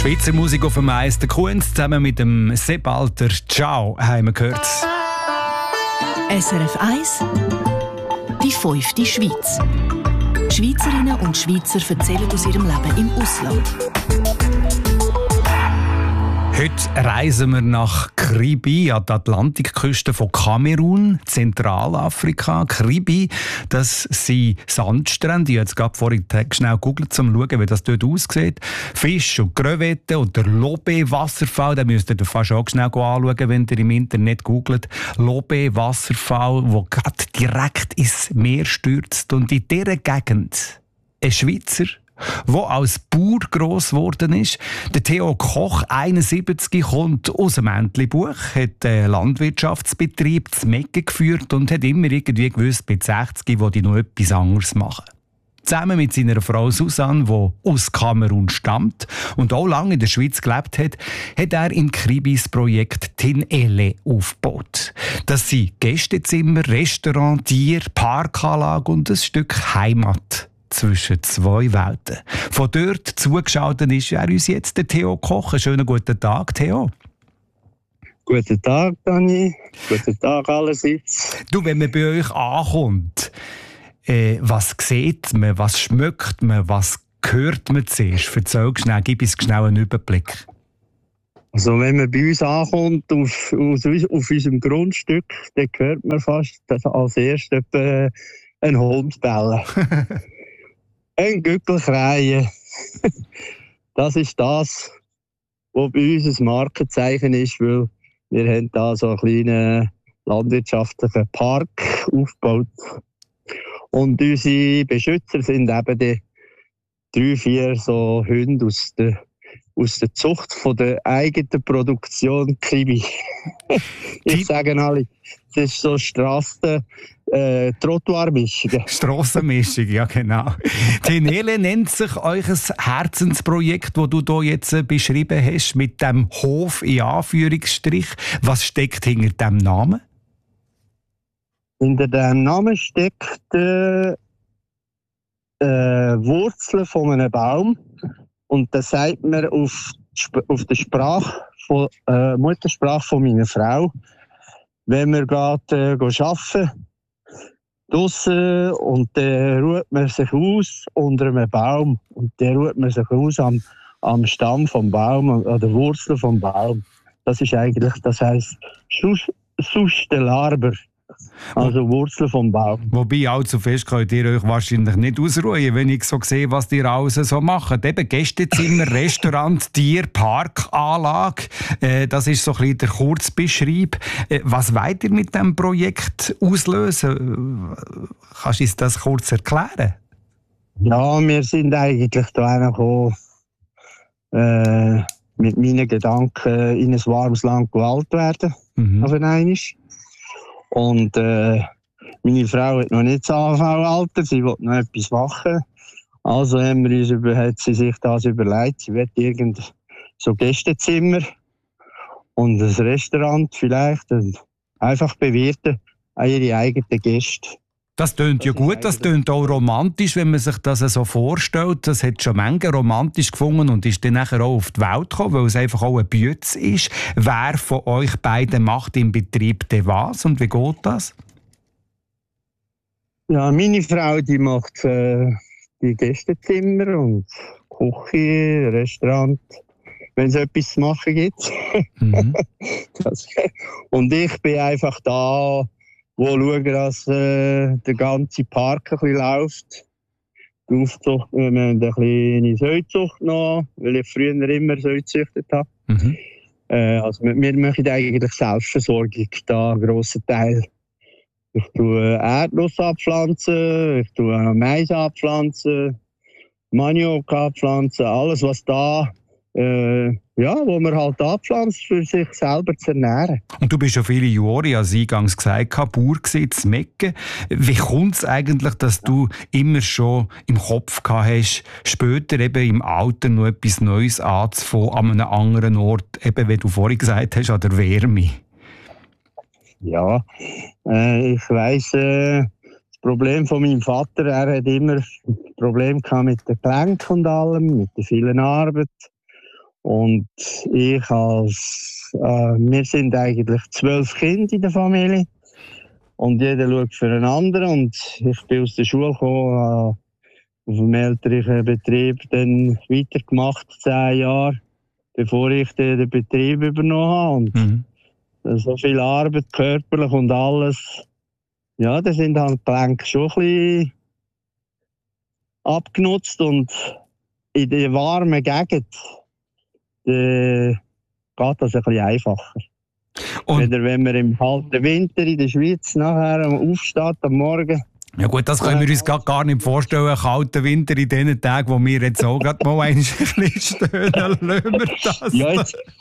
Schweizer Musik auf dem Eis, der Kunst zusammen mit dem Sepp Alter. Ciao, haben wir gehört. SRF 1, die 5. Schweiz. Schweizerinnen und Schweizer erzählen aus ihrem Leben im Ausland. Heute reisen wir nach Kribi an die Atlantikküste von Kamerun, Zentralafrika. Kribi, das sind Sandstrände. Ich habe jetzt gerade vorhin schnell gegoogelt, um zu schauen, wie das dort aussieht. Fisch und Crevetten und der Lobe-Wasserfall, den müsst ihr fast auch schnell anschauen, wenn ihr im Internet googelt. Lobe-Wasserfall, der gerade direkt ins Meer stürzt. Und in dieser Gegend ein Schweizer, der als Bauer gross geworden ist. Der Theo Koch, 71, kommt aus dem Entlebuch, hat einen Landwirtschaftsbetrieb zu Mecke geführt und hat immer irgendwie gewusst, mit 60 will ich noch etwas anderes machen. Zusammen mit seiner Frau Susanne, die aus Kamerun stammt und auch lange in der Schweiz gelebt hat, hat er in Kribis Projekt Tinele aufgebaut. Das sind Gästezimmer, Restaurant, Tier, Parkanlage und ein Stück Heimat zwischen zwei Welten. Von dort zugeschaltet ist er uns jetzt der Theo Koch. Einen schönen guten Tag, Theo. Guten Tag, Dani. Guten Tag allerseits. Du, wenn man bei euch ankommt, was sieht man, was schmeckt man, was hört man zuerst? Erzähl schnell, gib uns schnell einen Überblick. Also wenn man bei uns ankommt, auf unserem Grundstück, dann hört man fast als erstes einen Hund bellen. Ein Gückel kreien. Das ist das, was bei uns ein Markenzeichen ist, weil wir haben da so einen kleinen landwirtschaftlichen Park aufgebaut. Und unsere Beschützer sind eben die 3-4 so Hunde aus der Zucht von der eigenen Produktion Kribi. Ich sage alle, das ist so Trottoir-Mischung. Strassenmischung, ja genau. Tinele nennt sich euch ein Herzensprojekt, das du hier jetzt beschrieben hast, mit dem Hof in Anführungsstrich. Was steckt hinter dem Namen? Hinter dem Namen steckt Wurzeln von einem Baum. Und das sagt man auf der Muttersprache von meiner Frau. Wenn wir gerade arbeiten, draussen, und dann ruht man sich aus unter einem Baum. Und dann ruht man sich aus am Stamm vom Baum, an der Wurzel vom Baum. Das ist eigentlich, das heisst Sustelarber. Also Wurzel vom Baum. Wobei, allzu fest könnt ihr euch wahrscheinlich nicht ausruhen, wenn ich so sehe, was ihr alles so macht. Eben Gästezimmer, Restaurant, Tier, Parkanlage. Das ist so ein bisschen der Kurzbeschreib. Was wollt ihr mit diesem Projekt auslösen? Kannst du uns das kurz erklären? Ja, wir sind eigentlich da gekommen, mit meinen Gedanken in ein warmes Land gewählt werden. Auf einmal. Und meine Frau hat noch nicht das AV-Alter, sie will noch etwas machen. Also hat sie sich das überlegt, sie will irgend so Gästezimmer und ein Restaurant vielleicht und einfach bewirten an ihre eigenen Gäste. Das tönt ja gut, das tönt auch romantisch, wenn man sich das so vorstellt. Das hat schon Menge romantisch gefunden und ist dann nachher auch auf die Welt gekommen, weil es einfach auch ein Bütz ist. Wer von euch beiden macht im Betrieb denn was und wie geht das? Ja, meine Frau, die macht die Gästezimmer und Küche, Restaurant, wenn es etwas zu machen gibt. Und ich bin einfach da, wo schauen, dass der ganze Park ein bisschen läuft. Die Aufzucht, wir haben eine kleine Säuzucht noch, weil ich früher immer Säu gezüchtet habe. Also wir machen eigentlich Selbstversorgung, da einen grossen Teil. Ich tue Erdnuss abpflanzen, ich tue Mais abpflanzen, Maniok abpflanzen, alles was da wo man halt anpflanzt, für sich selber zu ernähren. Und du bist ja viele Jahre, als eingangs gesagt habe, Bauer gewesen, zu Mecke. Wie kommt es eigentlich, dass du immer schon im Kopf gehabt hast, später eben im Alter noch etwas Neues anzufangen, an einem anderen Ort, eben wie du vorhin gesagt hast, an der Wärme? Ja, ich weiss, das Problem von meinem Vater, er hat immer Probleme gehabt mit den Gelenken und allem, mit der vielen Arbeit. Und wir sind eigentlich 12 Kinder in der Familie. Und jeder schaut für einen anderen. Und ich bin aus der Schule gekommen, auf dem elterlichen Betrieb dann weitergemacht, 10 Jahre, bevor ich den Betrieb übernommen habe. Und so viel Arbeit, körperlich und alles. Ja, da sind halt die Gelenke schon ein bisschen abgenutzt. Und in der warmen Gegend geht das ein bisschen einfacher. Wenn man im kalten Winter in der Schweiz nachher aufsteht am Morgen. Ja gut, das können wir uns gar nicht vorstellen, einen kalten Winter in den Tagen, wo wir jetzt auch gerade mal ein bisschen stehen, lassen wir das. Ja,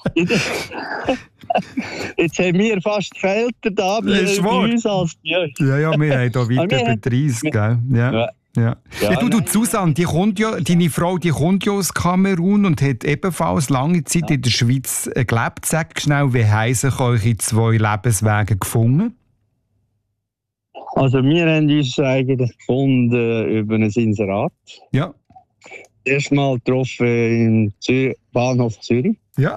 jetzt haben wir fast kälter da bei uns als bei euch. Ja, wir haben hier weit über 30, gell? Ja. Du Susanne, deine Frau, die kommt ja aus Kamerun und hat ebenfalls lange Zeit in der Schweiz gelebt. Sag schnell, wie haben sich eure 2 Lebenswege gefunden? Also wir haben uns eigentlich gefunden über ein Inserat. Ja. Erstmal getroffen im Bahnhof Zürich. Ja.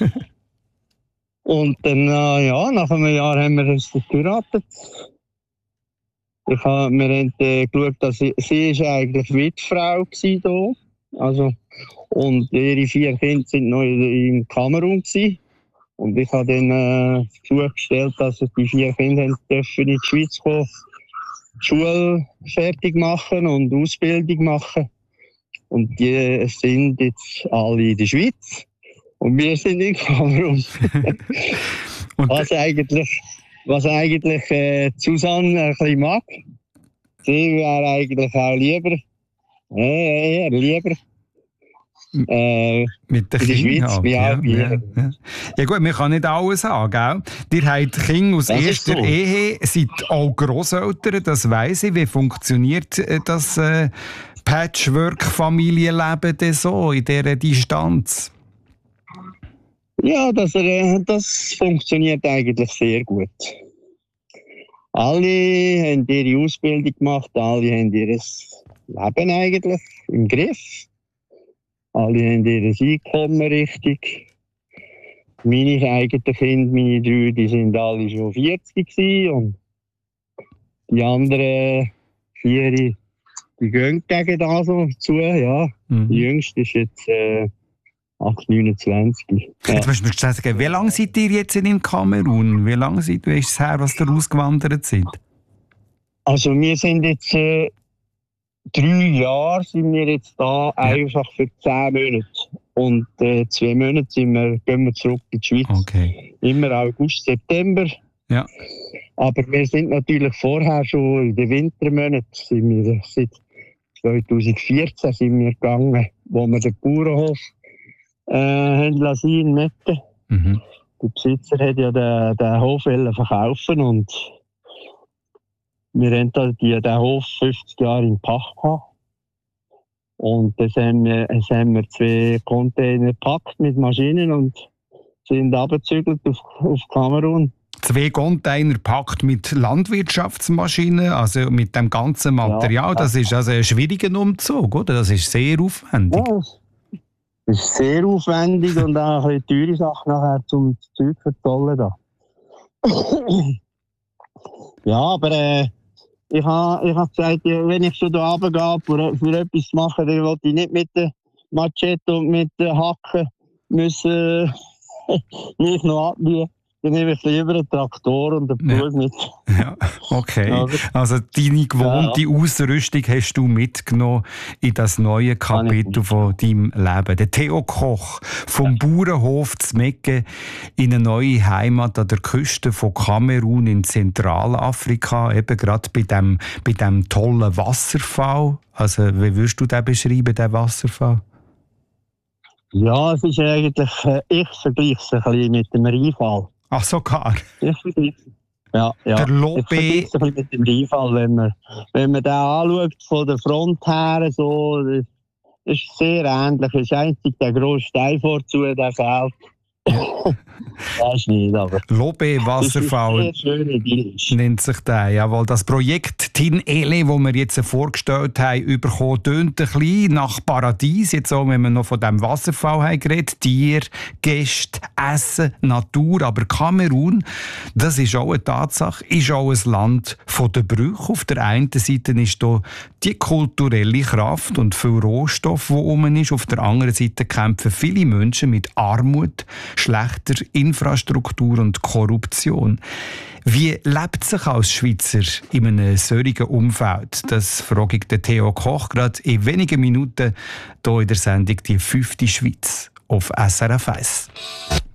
Und dann, nach einem Jahr haben wir uns geheiratet. Wir haben geschaut, dass sie eigentlich Witfrau war. Also, und ihre 4 Kinder waren noch in Kamerun gewesen. Und ich habe dann zugestellt, dass die 4 Kinder in die Schweiz kommen, die Schule fertig machen und Ausbildung machen. Und die sind jetzt alle in der Schweiz. Und wir sind in Kamerun. Was eigentlich Susanne ein bisschen mag. Sie wäre eigentlich auch lieber mit den Kindern. Ja gut, man kann nicht alles haben, gell? Ihr habt Kinder aus erster Ehe, seid auch Grosseltern, das weiss ich. Wie funktioniert das Patchwork-Familienleben denn so in dieser Distanz? Ja, das funktioniert eigentlich sehr gut. Alle haben ihre Ausbildung gemacht, alle haben ihr Leben eigentlich im Griff. Alle haben ihr Einkommen richtig. Meine eigenen Kinder, meine 3, die sind alle schon 40 gewesen, und die anderen 4, die gehen gegen das so zu, ja. Die jüngste ist jetzt 29. Ja. Jetzt musst du mir sagen, wie lange seid ihr jetzt in Kamerun? Wie lange ist es her, was ihr ausgewandert seid? Also wir sind jetzt 3 Jahre sind wir jetzt da, einfach für 10 Monate. Und 2 Monate gehen wir zurück in die Schweiz. Okay. Immer August, September. Ja. Aber wir sind natürlich vorher schon in den Wintermonaten, seit 2014 sind wir gegangen, wo wir den Bauernhof haben lassen in Metten. Der Besitzer hat ja den Hof verkaufen, und wir haben den Hof 50 Jahre in Pacht gehabt. Und jetzt haben wir 2 Container gepackt mit Maschinen und sind runtergezügelt auf Kamerun. 2 Container gepackt mit Landwirtschaftsmaschinen, also mit dem ganzen Material. Ja, das ist also ein schwieriger Umzug, oder? Das ist sehr aufwendig. Ja, das ist sehr aufwendig und auch eine teure Sache nachher zum Zeug verzollen da. Ja, aber ich hab gesagt, wenn ich schon da runtergehe, für etwas zu machen, dann will ich nicht mit der Machete und mit der Hacke müssen mich noch abbiegen. Dann nehme ich lieber einen Traktor und einen Pflug mit. Ja, okay. Also deine gewohnte Ausrüstung hast du mitgenommen in das neue Kapitel von deinem Leben. Der Theo Koch vom Bauernhof zu Mecke in eine neue Heimat an der Küste von Kamerun in Zentralafrika, eben gerade bei dem tollen Wasserfall. Also wie würdest du den beschreiben, den Wasserfall? Ja, es ist eigentlich, ich vergleiche es ein bisschen mit dem Rheinfall. Ach, sogar? Ja. Der Lobé. Ich vergleiche es ein bisschen mit dem Rheinfall, wenn man den anschaut, von der Front her, so, das ist sehr ähnlich. Es ist einzig der grosse Steilvorzug, der fehlt. Das ist nicht, aber... Lobe-Wasserfall nennt sich der. Jawohl, das Projekt Tin Ele, das wir jetzt vorgestellt haben, bekommen, tönt ein bisschen nach Paradies. Jetzt auch, wenn wir noch von diesem Wasserfall haben geredet. Tier, Gäste, Essen, Natur. Aber Kamerun, das ist auch eine Tatsache, ist auch ein Land von der Brüche. Auf der einen Seite ist da die kulturelle Kraft und viel Rohstoff, die rum ist. Auf der anderen Seite kämpfen viele Menschen mit Armut, schlechter Infrastruktur und Korruption. Wie lebt sich als Schweizer in einem solchen Umfeld? Das frage ich den Theo Koch gerade in wenigen Minuten hier in der Sendung «Die 5. Schweiz» auf SRF 1.